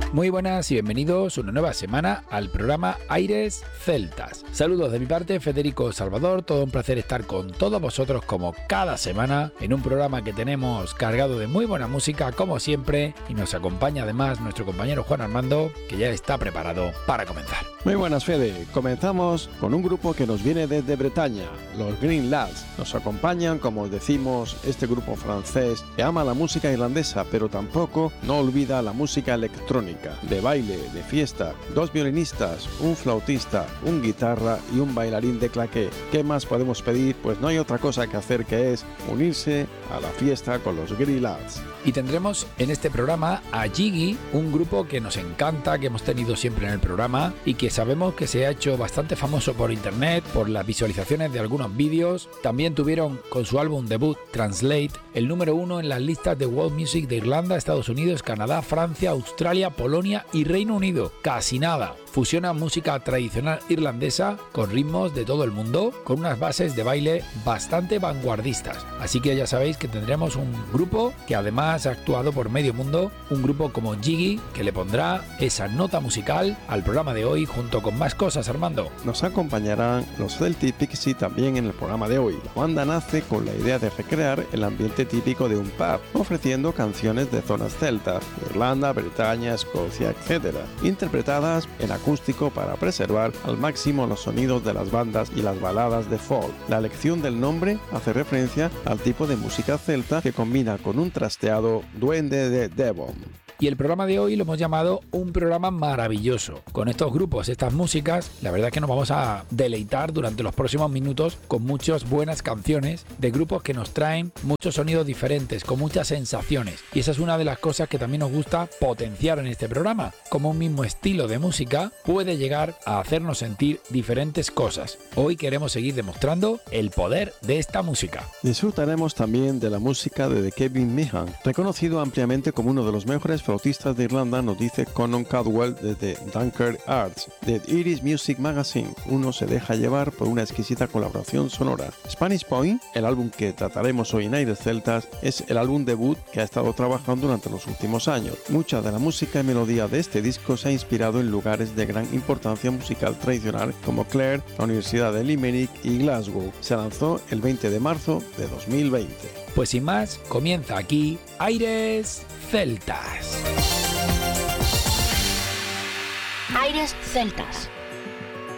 Muy buenas y bienvenidos una nueva semana al programa Aires Celtas. Saludos de mi parte, Federico Salvador, todo un placer estar con todos vosotros como cada semana en un programa que tenemos cargado de muy buena música como siempre y nos acompaña además nuestro compañero Juan Armando, que ya está preparado para comenzar. Muy buenas, Fede. Comenzamos con un grupo que nos viene desde Bretaña, los Green Lads. Nos acompañan, como os decimos, este grupo francés que ama la música irlandesa, pero tampoco no olvida la música electrónica, de baile, de fiesta, 2 violinistas, un flautista, un guitarra y un bailarín de claqué. ¿Qué más podemos pedir? Pues no hay otra cosa que hacer que es unirse a la fiesta con los Green Lads. Y tendremos en este programa a Jiggy, un grupo que nos encanta, que hemos tenido siempre en el programa y que sabemos que se ha hecho bastante famoso por internet, por las visualizaciones de algunos vídeos. También tuvieron con su álbum debut Translate el número 1 en las listas de World Music de Irlanda, Estados Unidos, Canadá, Francia, Australia, Polonia y Reino Unido. Casi nada. Fusiona música tradicional irlandesa con ritmos de todo el mundo, con unas bases de baile bastante vanguardistas. Así que ya sabéis que tendremos un grupo que además ha actuado por medio mundo, un grupo como Jiggy, que le pondrá esa nota musical al programa de hoy junto con más cosas, Armando. Nos acompañarán los Celtic Pixie también en el programa de hoy. La banda nace con la idea de recrear el ambiente típico de un pub, ofreciendo canciones de zonas celtas, Irlanda, Bretaña, Escocia, etc., interpretadas en acústico para preservar al máximo los sonidos de las bandas y las baladas de folk. La elección del nombre hace referencia al tipo de música celta que combina con un trasteado duende de Devon. Y el programa de hoy lo hemos llamado un programa maravilloso. Con estos grupos, estas músicas, la verdad es que nos vamos a deleitar durante los próximos minutos con muchas buenas canciones de grupos que nos traen muchos sonidos diferentes, con muchas sensaciones. Y esa es una de las cosas que también nos gusta potenciar en este programa. Como un mismo estilo de música puede llegar a hacernos sentir diferentes cosas. Hoy queremos seguir demostrando el poder de esta música. Disfrutaremos también de la música de Kevin Meehan, reconocido ampliamente como uno de los mejores flautistas de Irlanda, nos dice Conan Caldwell desde Dunkirk Arts. De Irish Music Magazine, uno se deja llevar por una exquisita colaboración sonora. Spanish Point, el álbum que trataremos hoy en Aires Celtas, es el álbum debut que ha estado trabajando durante los últimos años. Mucha de la música y melodía de este disco se ha inspirado en lugares de gran importancia musical tradicional como Clare, la Universidad de Limerick y Glasgow. Se lanzó el 20 de marzo de 2020. Pues sin más, comienza aquí Aires Celtas. Aires Celtas.